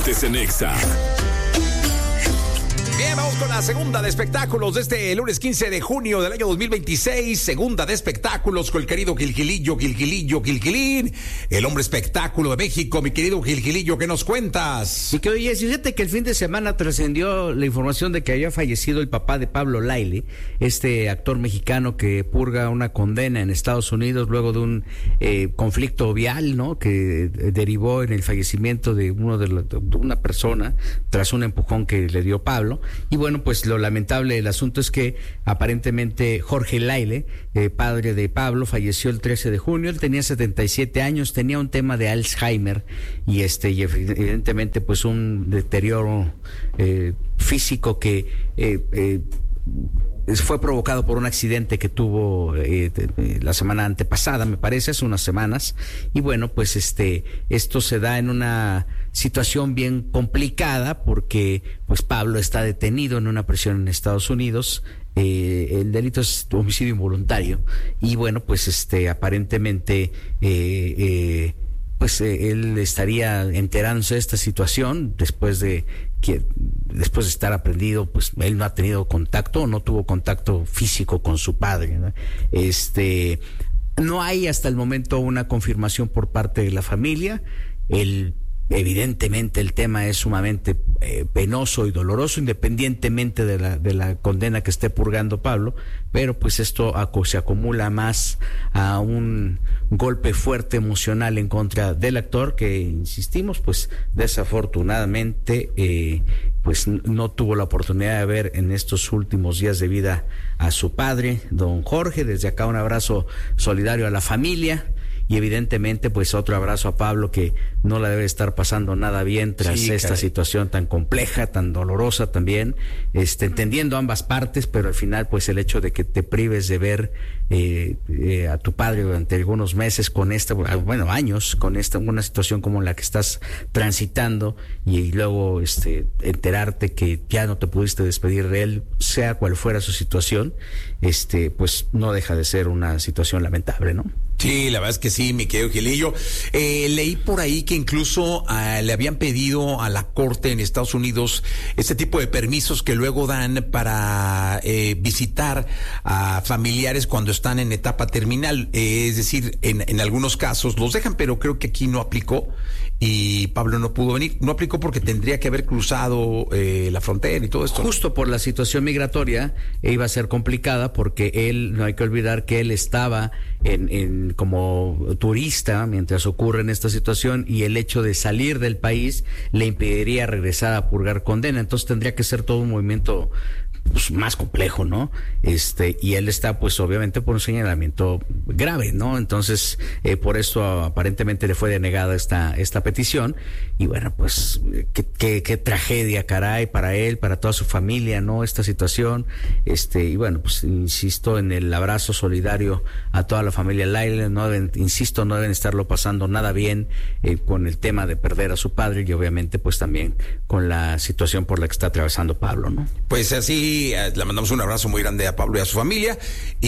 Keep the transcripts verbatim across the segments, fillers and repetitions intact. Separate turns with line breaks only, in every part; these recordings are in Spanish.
Deportes en Exa.
Bien, vamos con la segunda de espectáculos de este lunes quince de junio del año dos mil veintiséis. Segunda de espectáculos con el querido Gilgilillo, Gilgilillo, Gilgilín, el hombre espectáculo de México. Mi querido Gilgilillo, ¿qué nos cuentas?
Y que oye, fíjate que el fin de semana trascendió la información de que había fallecido el papá de Pablo Lyle, este actor mexicano que purga una condena en Estados Unidos luego de un eh, conflicto vial, ¿no? Que derivó en el fallecimiento de uno de, la, de una persona tras un empujón que le dio Pablo. Y bueno, pues lo lamentable del asunto es que aparentemente Jorge Lyle, eh, padre de Pablo, falleció el trece de junio. Él tenía setenta y siete años, tenía un tema de Alzheimer y este y evidentemente pues un deterioro eh, físico que eh, eh, fue provocado por un accidente que tuvo eh, de, la semana antepasada, me parece, hace unas semanas. Y bueno, pues este esto se da en una situación bien complicada porque pues Pablo está detenido en una prisión en Estados Unidos. Eh, el delito es homicidio involuntario y bueno, pues este aparentemente eh, eh, pues eh, él estaría enterándose de esta situación después de que después de estar aprendido, pues él no ha tenido contacto, no tuvo contacto físico con su padre, ¿no? Este, no hay hasta el momento una confirmación por parte de la familia. El Evidentemente el tema es sumamente eh, penoso y doloroso, independientemente de la de la condena que esté purgando Pablo, pero pues esto aco- se acumula más a un golpe fuerte emocional en contra del actor que, insistimos, pues desafortunadamente eh, pues no tuvo la oportunidad de ver en estos últimos días de vida a su padre, don Jorge. Desde acá un abrazo solidario a la familia. Y evidentemente, pues otro abrazo a Pablo, que no la debe estar pasando nada bien tras sí, esta caray. situación tan compleja, tan dolorosa también, este, entendiendo ambas partes, pero al final, pues el hecho de que te prives de ver eh, eh, a tu padre durante algunos meses con esta, bueno, años, con esta, una situación como la que estás transitando, y, y luego este, enterarte que ya no te pudiste despedir de él, sea cual fuera su situación, este, pues no deja de ser una situación lamentable, ¿no?
Sí, la verdad es que sí, mi querido Gilillo. Eh, leí por ahí que incluso uh, le habían pedido a la corte en Estados Unidos este tipo de permisos que luego dan para eh, visitar a familiares cuando están en etapa terminal. Eh, es decir, en, en algunos casos los dejan, pero creo que aquí no aplicó y Pablo no pudo venir. No aplicó porque tendría que haber cruzado eh, la frontera y todo esto.
Justo por la situación migratoria eh, iba a ser complicada porque él, no hay que olvidar que él estaba en, en como turista mientras ocurre en esta situación y el hecho de salir del país le impediría regresar a purgar condena. Entonces tendría que ser todo un movimiento pues más complejo, ¿no? Este, y él está pues obviamente por un señalamiento grave, ¿no? Entonces, eh, por esto aparentemente le fue denegada esta, esta petición, y bueno, pues qué, qué, qué tragedia, caray, para él, para toda su familia, ¿no? Esta situación, este, y bueno, pues insisto en el abrazo solidario a toda la familia Lyle. No deben, insisto, no deben estarlo pasando nada bien eh, con el tema de perder a su padre, y obviamente pues también con la situación por la que está atravesando Pablo, ¿no?
Pues así le mandamos un abrazo muy grande a Pablo y a su familia,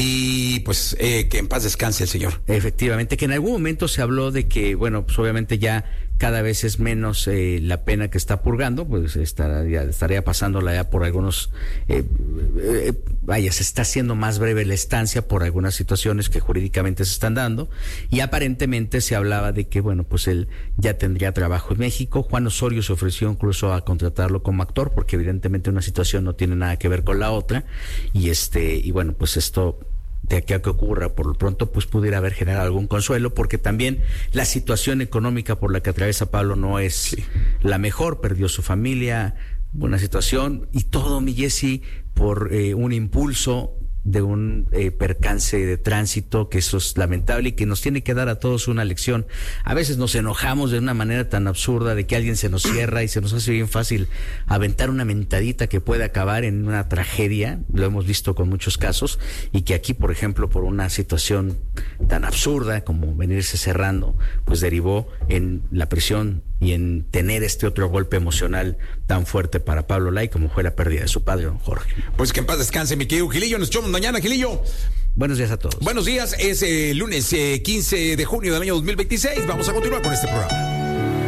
y pues eh, que en paz descanse el señor.
Efectivamente, que en algún momento se habló de que, bueno, pues obviamente ya cada vez es menos eh, la pena que está purgando, pues estaría, estaría pasándola ya por algunos, eh, eh, vaya, se está haciendo más breve la estancia por algunas situaciones que jurídicamente se están dando, y aparentemente se hablaba de que, bueno, pues él ya tendría trabajo en México. Juan Osorio se ofreció incluso a contratarlo como actor, porque evidentemente una situación no tiene nada que ver con la otra, y este, y bueno, pues esto, de aquí a que ocurra, por lo pronto, pues pudiera haber generado algún consuelo, porque también la situación económica por la que atraviesa Pablo no es sí. la mejor. Perdió su familia, una situación, y todo, mi Jessy, por eh, un impulso de un eh, percance de tránsito, que eso es lamentable y que nos tiene que dar a todos una lección. A veces nos enojamos de una manera tan absurda de que alguien se nos cierra y se nos hace bien fácil aventar una mentadita que puede acabar en una tragedia. Lo hemos visto con muchos casos, y que aquí, por ejemplo, por una situación tan absurda como venirse cerrando, pues derivó en la prisión y en tener este otro golpe emocional tan fuerte para Pablo Lyle como fue la pérdida de su padre, don Jorge.
Pues que en paz descanse, mi querido Gilillo. Nos echamos mañana, Gilillo.
Buenos días a todos.
Buenos días, es el eh, lunes eh, quince de junio del año dos mil veintiséis. Vamos a continuar con este programa.